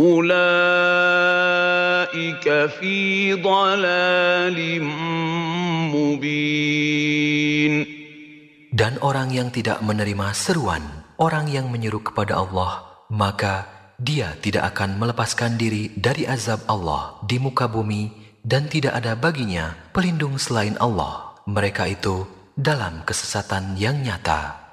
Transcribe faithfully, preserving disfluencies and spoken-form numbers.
أولئك في ضلال مبين. Dan orang yang tidak menerima seruan orang yang menyeru kepada Allah, maka dia tidak akan melepaskan diri dari azab Allah di muka bumi, dan tidak ada baginya pelindung selain Allah. Mereka itu dalam kesesatan yang nyata.